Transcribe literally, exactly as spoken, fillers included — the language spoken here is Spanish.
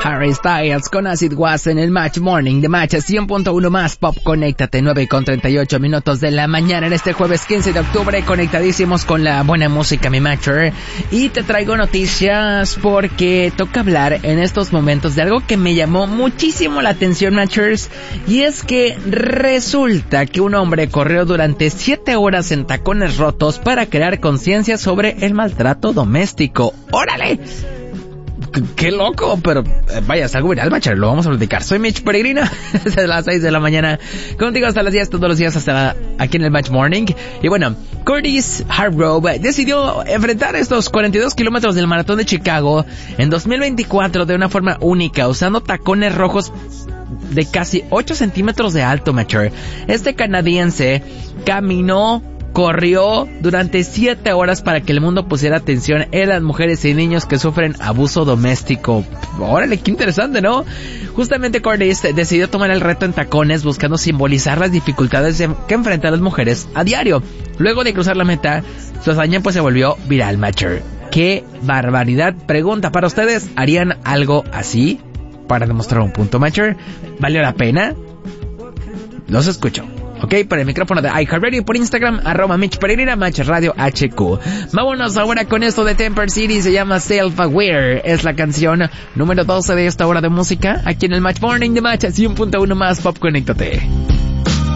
Harry Styles con Acid Was en el Match Morning de Match cien punto uno más Pop. Conéctate, nueve con treinta y ocho minutos de la mañana en este jueves quince de octubre, conectadísimos con la buena música, mi Matcher. Y te traigo noticias porque toca hablar en estos momentos de algo que me llamó muchísimo la atención, Matchers. Y es que resulta que un hombre corrió durante siete horas en tacones rotos para crear conciencia sobre el maltrato doméstico. ¡Órale! ¡Qué loco! Pero eh, vaya, es algo viral, Matcher, lo vamos a platicar. Soy Mitch Peregrino, desde las seis de la mañana, contigo hasta las diez, todos los días, hasta la, aquí en el Match Morning. Y bueno, Curtis Hargrove decidió enfrentar estos cuarenta y dos kilómetros del maratón de Chicago en dos mil veinticuatro de una forma única, usando tacones rojos de casi ocho centímetros de alto, Matcher. Este canadiense caminó, corrió durante siete horas para que el mundo pusiera atención en las mujeres y niños que sufren abuso doméstico. Órale, qué interesante, ¿no? Justamente Curtis decidió tomar el reto en tacones, buscando simbolizar las dificultades que enfrentan las mujeres a diario. Luego de cruzar la meta, su hazaña pues se volvió viral, Matcher. ¡Qué barbaridad! Pregunta para ustedes, ¿harían algo así para demostrar un punto, Matcher? ¿Valió la pena? Los escucho. Ok, por el micrófono de iHeartRadio, por Instagram, arroba Mitch Pereira, Match Radio H Q. Vámonos ahora con esto de Temper City, se llama Self-Aware. Es la canción número doce de esta hora de música, aquí en el Match Morning de Match cien punto uno más Pop. Conéctate.